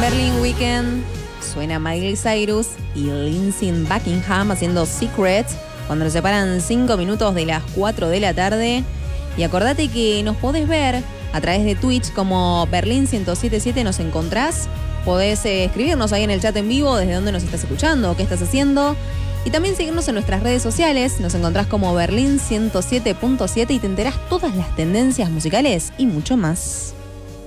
Berlin Weekend. Suena Miley Cyrus y Lindsey Buckingham haciendo Secrets cuando nos separan 5 minutos de las 4 de la tarde. Y acordate que nos podés ver a través de Twitch como Berlin 1077, nos encontrás. Podés escribirnos ahí en el chat en vivo desde dónde nos estás escuchando, qué estás haciendo. Y también seguirnos en nuestras redes sociales. Nos encontrás como Berlin 107.7 y te enterás todas las tendencias musicales y mucho más.